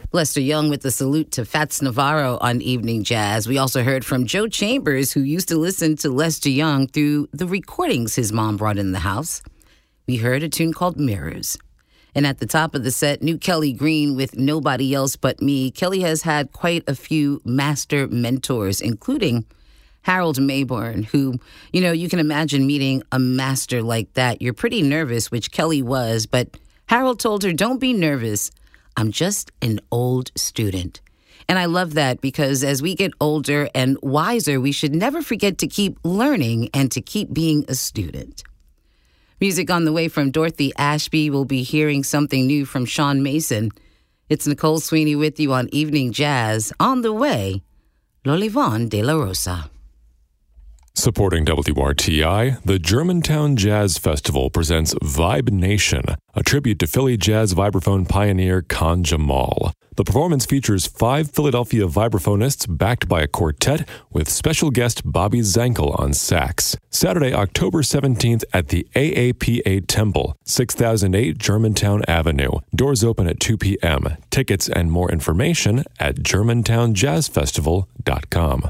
Lester Young with the salute to Fats Navarro on Evening Jazz. We also heard from Joe Chambers, who used to listen to Lester Young through the recordings his mom brought in the house. We heard a tune called Mirrors. And at the top of the set, new Kelly Green with Nobody Else But Me. Kelly has had quite a few master mentors, including Harold Mayborn, who, you can imagine meeting a master like that. You're pretty nervous, which Kelly was, but Harold told her, don't be nervous. I'm just an old student. And I love that because as we get older and wiser, we should never forget to keep learning and to keep being a student. Music on the way from Dorothy Ashby. We'll be hearing something new from Sean Mason. It's Nicole Sweeney with you on Evening Jazz. On the way, L'Olivon de la Rosa. Supporting WRTI, the Germantown Jazz Festival presents Vibe Nation, a tribute to Philly jazz vibraphone pioneer Khan Jamal. The performance features 5 Philadelphia vibraphonists backed by a quartet with special guest Bobby Zankel on sax. Saturday, October 17th at the AAPA Temple, 6008 Germantown Avenue. Doors open at 2 p.m. Tickets and more information at GermantownJazzFestival.com.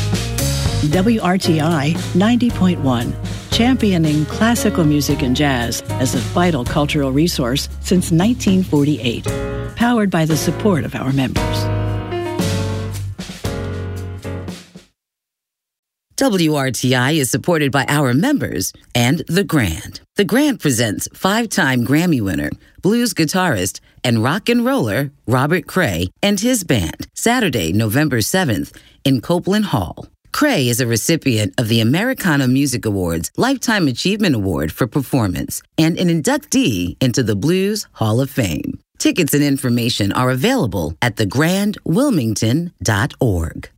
WRTI 90.1, championing classical music and jazz as a vital cultural resource since 1948, powered by the support of our members. WRTI is supported by our members and The Grand. The Grand presents 5-time Grammy winner, blues guitarist, and rock and roller Robert Cray and his band, Saturday, November 7th in Copeland Hall. Cray is a recipient of the Americana Music Awards Lifetime Achievement Award for Performance and an inductee into the Blues Hall of Fame. Tickets and information are available at thegrandwilmington.org.